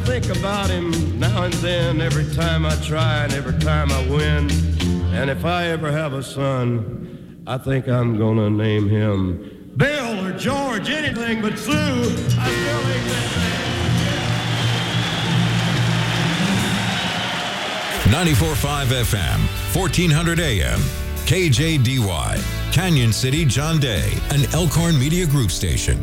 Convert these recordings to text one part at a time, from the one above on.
think about him now and then, every time I try and every time I win. And if I ever have a son, I think I'm gonna name him Bill or George, anything but Sue. I still ain't that 94.5 FM, 1400 AM, KJDY, Canyon City, John Day, an Elkhorn Media Group station.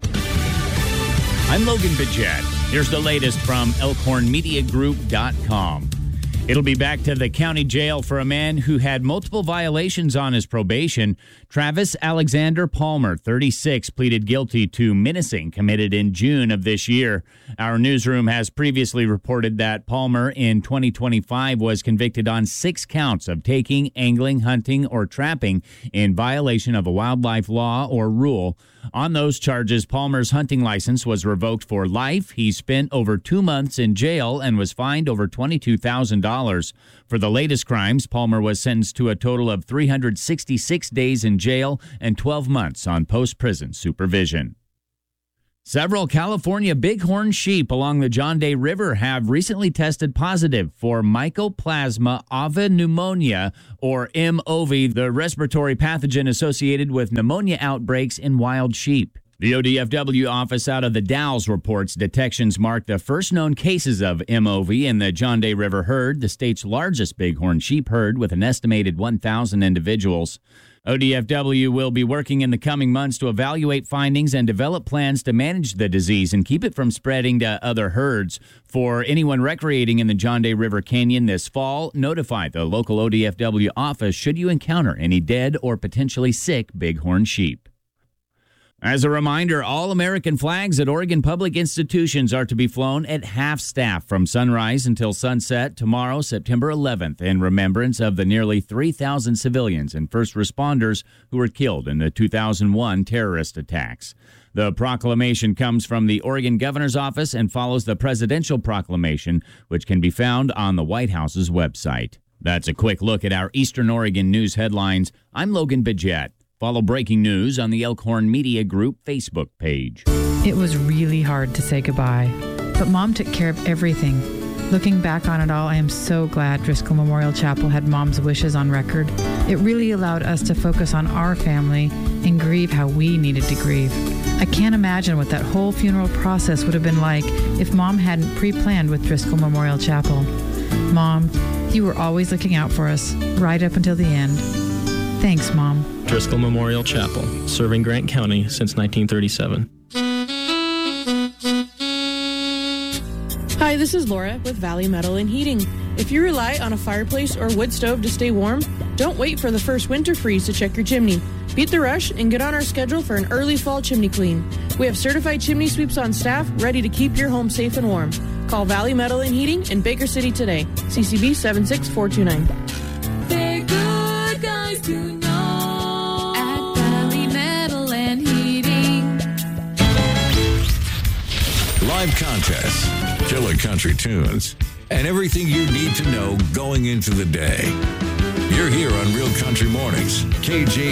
I'm Logan Bidget. Here's the latest from ElkhornMediaGroup.com. It'll be back to the county jail for a man who had multiple violations on his probation. Travis Alexander Palmer, 36, pleaded guilty to menacing committed in June of this year. Our newsroom has previously reported that Palmer in 2025 was convicted on 6 counts of taking, angling, hunting, or trapping in violation of a wildlife law or rule. On those charges, Palmer's hunting license was revoked for life. He spent over 2 months in jail and was fined over $22,000. For the latest crimes, Palmer was sentenced to a total of 366 days in jail and 12 months on post-prison supervision. Several California bighorn sheep along the John Day River have recently tested positive for Mycoplasma pneumonia, or MOV, the respiratory pathogen associated with pneumonia outbreaks in wild sheep. The ODFW office out of the Dalles reports detections mark the first known cases of MOV in the John Day River herd, the state's largest bighorn sheep herd with an estimated 1,000 individuals. ODFW will be working in the coming months to evaluate findings and develop plans to manage the disease and keep it from spreading to other herds. For anyone recreating in the John Day River Canyon this fall, notify the local ODFW office should you encounter any dead or potentially sick bighorn sheep. As a reminder, all American flags at Oregon public institutions are to be flown at half-staff from sunrise until sunset tomorrow, September 11th, in remembrance of the nearly 3,000 civilians and first responders who were killed in the 2001 terrorist attacks. The proclamation comes from the Oregon Governor's Office and follows the presidential proclamation, which can be found on the White House's website. That's a quick look at our Eastern Oregon news headlines. I'm Logan Bidget. Follow breaking news on the Elkhorn Media Group Facebook page. It was really hard to say goodbye, but Mom took care of everything. Looking back on it all, I am so glad Driscoll Memorial Chapel had Mom's wishes on record. It really allowed us to focus on our family and grieve how we needed to grieve. I can't imagine what that whole funeral process would have been like if Mom hadn't pre-planned with Driscoll Memorial Chapel. Mom, you were always looking out for us, right up until the end. Thanks, Mom. Driscoll Memorial Chapel, serving Grant County since 1937. Hi, this is Laura with Valley Metal and Heating. If you rely on a fireplace or wood stove to stay warm, don't wait for the first winter freeze to check your chimney. Beat the rush and get on our schedule for an early fall chimney clean. We have certified chimney sweeps on staff ready to keep your home safe and warm. Call Valley Metal and Heating in Baker City today. CCB 76429. They're good guys to know at Valley Metal and Heating. Live contests, killer country tunes, and everything you need to know going into the day. You're here on Real Country Mornings, KJ.